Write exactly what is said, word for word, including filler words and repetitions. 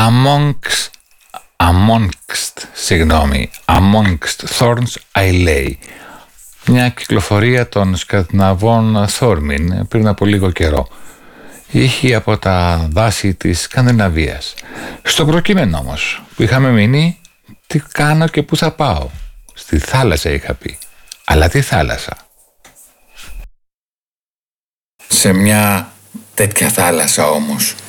Amongst, amongst, συγγνώμη, amongst thorns I lay. Μια κυκλοφορία των Σκανδιναβών Θόρμιν πριν από λίγο καιρό. Ήχοι από τα δάση της Σκανδιναβίας. Στο προκείμενο όμως που είχαμε μείνει, τι κάνω και πού θα πάω. Στη θάλασσα είχα πει. Αλλά τι θάλασσα. Σε μια τέτοια θάλασσα όμως